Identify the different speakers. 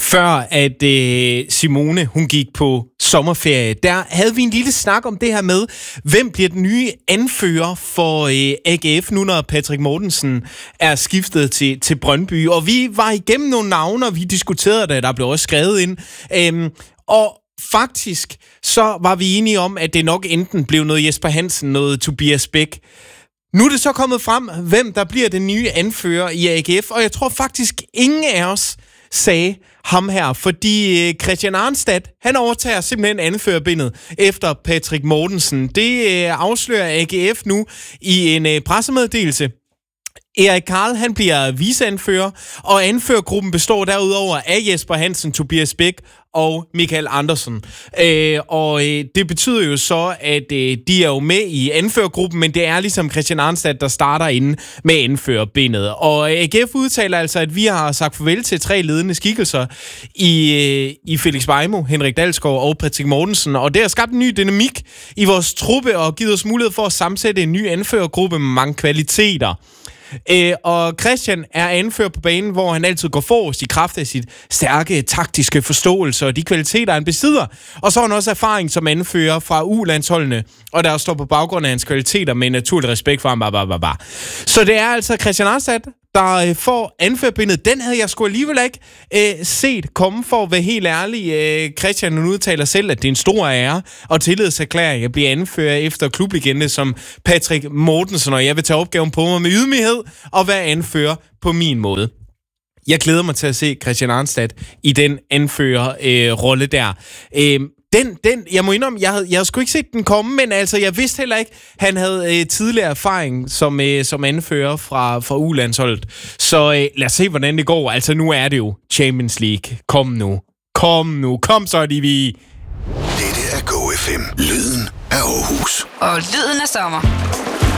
Speaker 1: Før at Simone hun gik på sommerferie, der havde vi en lille snak om det her med, hvem bliver den nye anfører for AGF nu, når Patrick Mortensen er skiftet til Brøndby. Og vi var igennem nogle navne, og vi diskuterede det, der blev også skrevet ind. Og faktisk så var vi enige om, at det nok enten blev noget Jesper Hansen, noget Tobias Bæk. Nu er det så kommet frem, hvem der bliver den nye anfører i AGF, og jeg tror faktisk ingen af os sagde ham her, fordi Christian Arnstedt, han overtager simpelthen anførerbindet efter Patrick Mortensen. Det afslører AGF nu i en pressemeddelelse. Erik Karl, han bliver viceanfører, og anførergruppen består derudover af Jesper Hansen, Tobias Bæk og Michael Andersen. Og det betyder jo så, at de er jo med i anførergruppen, men det er ligesom Christian Arnstedt, der starter inde med anførerbindet. Og AGF udtaler altså, at vi har sagt farvel til 3 ledende skikkelser i Felix Beijmo, Henrik Dalsgaard og Patrick Mortensen, og det har skabt en ny dynamik i vores truppe og givet os mulighed for at sammensætte en ny anførergruppe med mange kvaliteter. Og Christian er anfører på banen, hvor han altid går forrest i kraft af sit stærke taktiske forståelse og de kvaliteter, han besidder. Og så har han også erfaring som anfører fra U-landsholdene, og der står på baggrund af hans kvaliteter med naturlig respekt for ham. Så det er altså Christian Arnstedt, der får anførerbindet. Den havde jeg sgu alligevel ikke set komme, for at være helt ærlig. Christian udtaler selv, at det er en stor ære og tillidserklæring at blive anfører efter klublegende som Patrick Mortensen, og jeg vil tage opgaven på mig med ydmyghed og være anfører på min måde. Jeg glæder mig til at se Christian Arnstedt i den anførerrolle der. Jeg må indrømme, jeg havde sgu ikke set den komme, men altså, jeg vidste heller ikke, han havde tidligere erfaring som anfører fra U-landsholdet. Så lad os se, hvordan det går. Altså, nu er det jo Champions League. Kom nu, så er de vi.
Speaker 2: Dette er GoFM. Lyden af Aarhus.
Speaker 3: Og lyden af sommer.